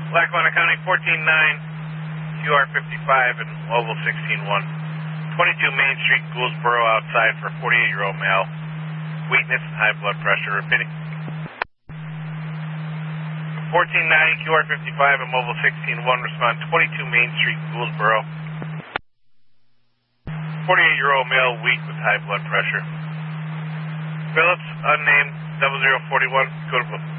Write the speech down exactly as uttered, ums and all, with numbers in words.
Lackawanna County, fourteen nine, Q R fifty-five, and Oval sixteen one. twenty-two Main Street, Gouldsboro, outside for forty-eight-year-old male. Weakness and high blood pressure. Repeating. fourteen nine, Q R fifty-five, and Mobile sixteen one. Respond twenty-two Main Street, Gouldsboro. forty-eight-year-old male, weak with high blood pressure. Phillips, unnamed, double zero forty-one, go to